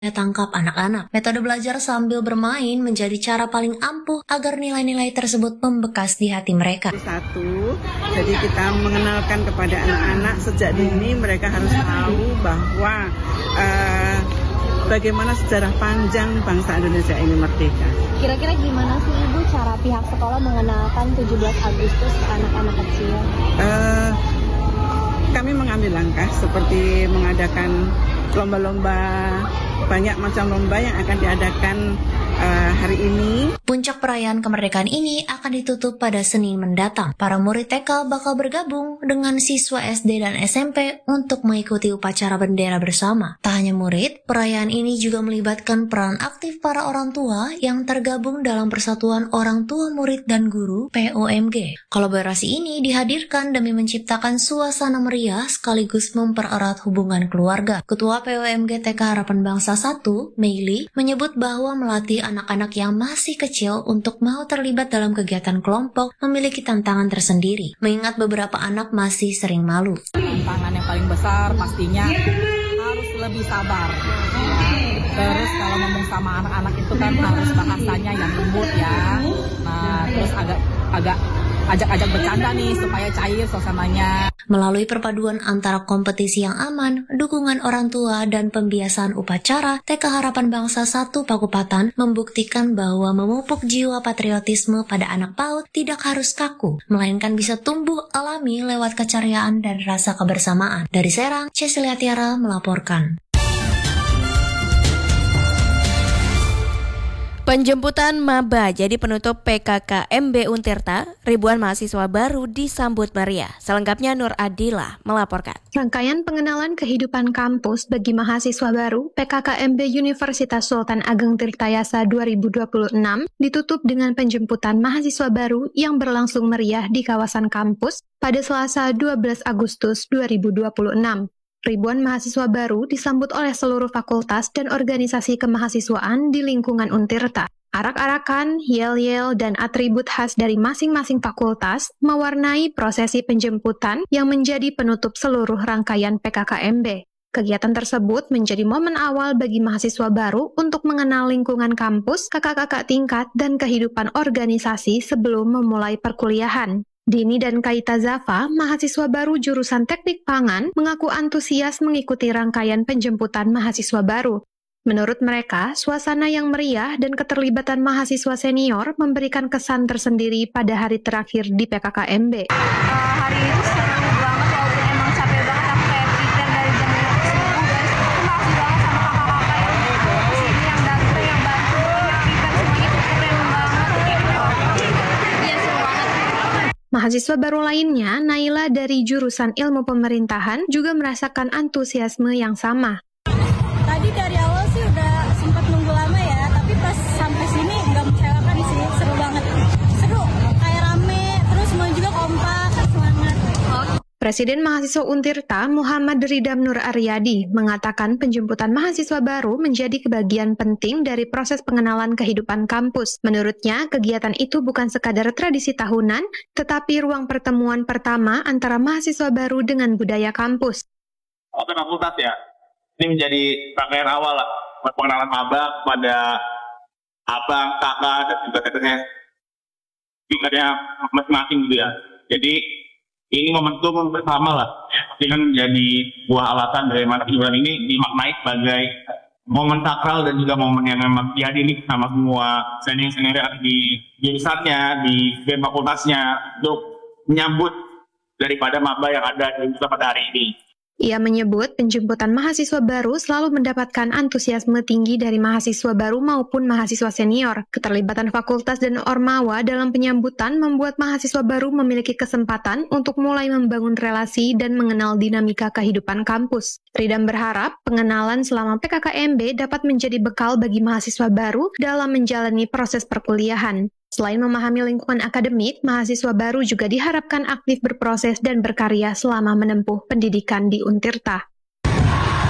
tangkap anak-anak. Metode belajar sambil bermain menjadi cara paling ampuh agar nilai-nilai tersebut membekas di hati mereka. Satu, jadi kita mengenalkan kepada anak-anak sejak dini, mereka harus tahu bahwa bagaimana sejarah panjang bangsa Indonesia ini merdeka. Kira-kira gimana sih Ibu cara pihak sekolah mengenalkan 17 Agustus ke anak-anak kecil? Kami mengambil langkah seperti mengadakan lomba-lomba, banyak macam lomba yang akan diadakan hari ini. Puncak perayaan kemerdekaan ini akan ditutup pada Senin mendatang. Para murid TK bakal bergabung dengan siswa SD dan SMP untuk mengikuti upacara bendera bersama. Tak hanya murid, perayaan ini juga melibatkan peran aktif para orang tua yang tergabung dalam Persatuan Orang Tua Murid dan Guru (POMG). Kolaborasi ini dihadirkan demi menciptakan suasana meriah sekaligus mempererat hubungan keluarga. Ketua POMG TK Harapan Bangsa 1, Meili, menyebut bahwa melatih anak-anak yang masih kecil untuk mau terlibat dalam kegiatan kelompok memiliki tantangan tersendiri, mengingat beberapa anak masih sering malu. Tantangan yang paling besar pastinya harus lebih sabar. Terus kalau ngomong sama anak-anak itu kan harus bahasanya yang lembut ya. Nah, terus agak ajak-ajak bercanda nih supaya cair suasananya. Melalui perpaduan antara kompetisi yang aman, dukungan orang tua, dan pembiasaan upacara, TK Harapan Bangsa 1 Pakupatan membuktikan bahwa memupuk jiwa patriotisme pada anak PAUD tidak harus kaku, melainkan bisa tumbuh alami lewat keceriaan dan rasa kebersamaan. Dari Serang, Cecilia Tiara melaporkan. Penjemputan maba jadi penutup PKKMB Untirta, ribuan mahasiswa baru disambut meriah. Selengkapnya Nur Adila melaporkan. Rangkaian pengenalan kehidupan kampus bagi mahasiswa baru PKKMB Universitas Sultan Ageng Tirtayasa 2026 ditutup dengan penjemputan mahasiswa baru yang berlangsung meriah di kawasan kampus pada Selasa 12 Agustus 2026. Ribuan mahasiswa baru disambut oleh seluruh fakultas dan organisasi kemahasiswaan di lingkungan Untirta. Arak-arakan, yel-yel, dan atribut khas dari masing-masing fakultas mewarnai prosesi penjemputan yang menjadi penutup seluruh rangkaian PKKMB. Kegiatan tersebut menjadi momen awal bagi mahasiswa baru untuk mengenal lingkungan kampus, kakak-kakak tingkat, dan kehidupan organisasi sebelum memulai perkuliahan. Dini dan Kaita Zafa, mahasiswa baru jurusan Teknik Pangan, mengaku antusias mengikuti rangkaian penjemputan mahasiswa baru. Menurut mereka, suasana yang meriah dan keterlibatan mahasiswa senior memberikan kesan tersendiri pada hari terakhir di PKKMB. Hari itu seru banget, walaupun emang capek banget, aku kayak prepare dari jam 5 subuh guys. Aku makasih banget sama kakak-kakak yang kesini, yang datang, yang bantu, yang prepare semuanya tuh keren banget. Iya, seru banget. Mahasiswa baru lainnya, Naila dari jurusan Ilmu Pemerintahan, juga merasakan antusiasme yang sama. Tadi dari awal sih udah sempat nunggu lama ya, tapi pas sampai sini nggak mengecewakan sih, seru banget. Seru, kayak rame, terus semua juga kompak, semangat. Presiden Mahasiswa Untirta, Muhammad Ridam Nur Aryadi, mengatakan penjemputan mahasiswa baru menjadi kebagian penting dari proses pengenalan kehidupan kampus. Menurutnya, kegiatan itu bukan sekadar tradisi tahunan, tetapi ruang pertemuan pertama antara mahasiswa baru dengan budaya kampus. Oke, fakultas ya, ini menjadi rangkaian awal lah, pengenalan maba pada abang, kakak, dan juga tingkatnya masing-masing gitu ya. Jadi, ini momentum bersama lah, ini kan menjadi buah alasan dari mana kejuaraan ini dimaknai sebagai momen sakral dan juga momen yang memang diadili sama semua senior-senior di jurusannya, di fakultasnya untuk menyambut daripada maba yang ada di pada hari ini. Ia menyebut penjemputan mahasiswa baru selalu mendapatkan antusiasme tinggi dari mahasiswa baru maupun mahasiswa senior. Keterlibatan fakultas dan ormawa dalam penyambutan membuat mahasiswa baru memiliki kesempatan untuk mulai membangun relasi dan mengenal dinamika kehidupan kampus. Ridam berharap pengenalan selama PKKMB dapat menjadi bekal bagi mahasiswa baru dalam menjalani proses perkuliahan. Selain memahami lingkungan akademik, mahasiswa baru juga diharapkan aktif berproses dan berkarya selama menempuh pendidikan di Untirta.